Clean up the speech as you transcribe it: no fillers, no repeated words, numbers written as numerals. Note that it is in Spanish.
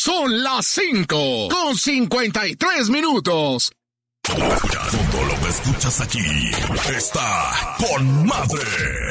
Son las 5:53. Todo lo que escuchas aquí está con madre.